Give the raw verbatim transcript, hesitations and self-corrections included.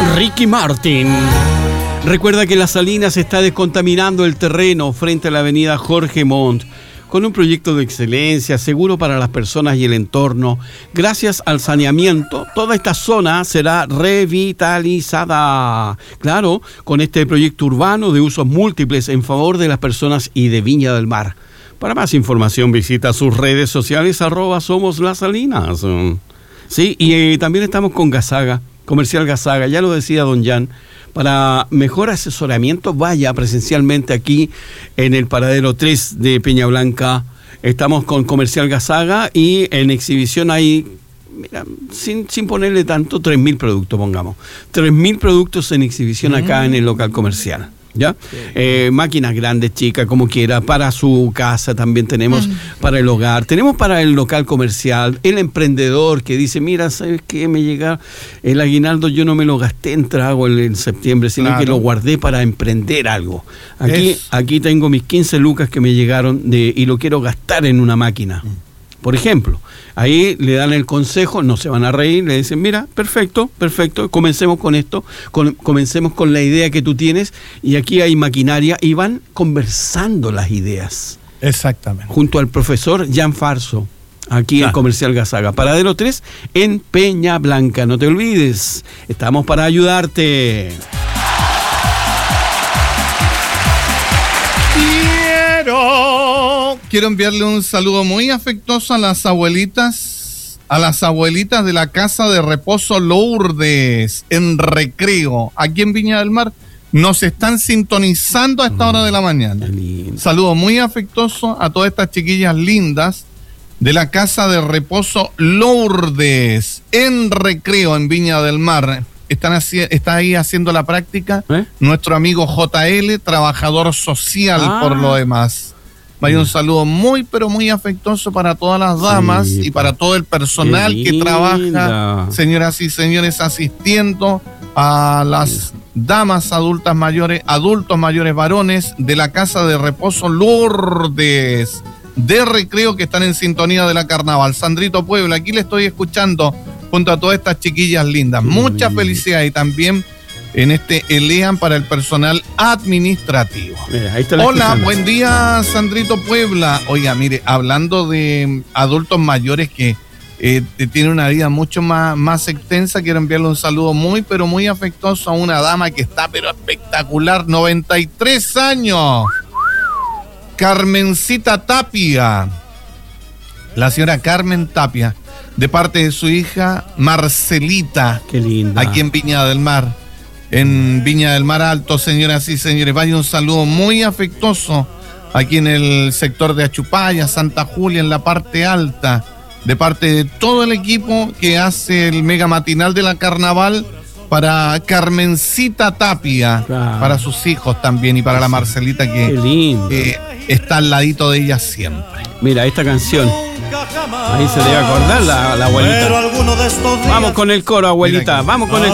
Ricky Martin. Recuerda que Las Salinas está descontaminando el terreno frente a la avenida Jorge Montt con un proyecto de excelencia, seguro para las personas y el entorno. Gracias al saneamiento, toda esta zona será revitalizada. Claro, con este proyecto urbano de usos múltiples en favor de las personas y de Viña del Mar. Para más información visita sus redes sociales, arroba Somos Las Salinas. Sí, y eh, también estamos con Gazaga, Comercial Gazaga, ya lo decía don Jan. Para mejor asesoramiento, vaya presencialmente aquí en el paradero tres de Peña Blanca. Estamos con Comercial Gazaga y en exhibición hay, mira, sin, sin ponerle tanto, tres mil productos, pongamos. tres mil productos en exhibición acá mm. en el local comercial. ¿Ya? Sí. Eh, máquinas grandes, chicas, como quiera, para su casa también tenemos, mm. para el hogar, tenemos para el local comercial, el emprendedor que dice, mira, ¿sabes qué? Me llega el aguinaldo, yo no me lo gasté en trago en, en septiembre, sino claro. que lo guardé para emprender algo. Aquí, aquí tengo mis quince lucas que me llegaron de, y lo quiero gastar en una máquina. Mm. Por ejemplo, ahí le dan el consejo, no se van a reír, le dicen, mira, perfecto, perfecto, comencemos con esto, con, comencemos con la idea que tú tienes, y aquí hay maquinaria, y van conversando las ideas. Exactamente. Junto al profesor Jan Farso, aquí ah. en Comercial Gazaga, paradero tres, en Peña Blanca. No te olvides, estamos para ayudarte. Quiero, quiero enviarle un saludo muy afectuoso a las abuelitas, a las abuelitas de la Casa de Reposo Lourdes, en Recreo, aquí en Viña del Mar. Nos están sintonizando a esta hora de la mañana. Saludo muy afectuoso a todas estas chiquillas lindas de la Casa de Reposo Lourdes, en Recreo, en Viña del Mar. Están así, está ahí haciendo la práctica ¿Eh? nuestro amigo J L, trabajador social ah. por lo demás. Vaya un saludo muy, pero muy afectuoso para todas las damas sí, y para todo el personal que trabaja, señoras y señores, asistiendo a las damas adultas mayores, adultos mayores varones de la Casa de Reposo Lourdes de Recreo, que están en sintonía de la Carnaval. Sandrito Puebla, aquí le estoy escuchando junto a todas estas chiquillas lindas. Mucha felicidad y también en este Elean para el personal administrativo. Mira, ahí está la Hola, escuchando. Buen día, Sandrito Puebla. Oiga, mire, hablando de adultos mayores que eh, tienen una vida mucho más, más extensa, quiero enviarle un saludo muy, pero muy afectuoso a una dama que está, pero espectacular, noventa y tres años. Carmencita Tapia. La señora Carmen Tapia, de parte de su hija Marcelita. Qué linda. Aquí en Viña del Mar. En Viña del Mar Alto, señoras y señores. Vaya un saludo muy afectuoso aquí en el sector de Achupaya, Santa Julia, en la parte alta, de parte de todo el equipo que hace el mega matinal de la Carnaval, para Carmencita Tapia, claro. para sus hijos también, y para la Marcelita que eh, está al ladito de ella siempre. Mira, esta canción, ahí se debe acordar la, la abuelita. Vamos con el coro, abuelita, vamos con el